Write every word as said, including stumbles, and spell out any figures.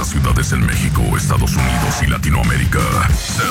ciudades en México, Estados Unidos y Latinoamérica. Se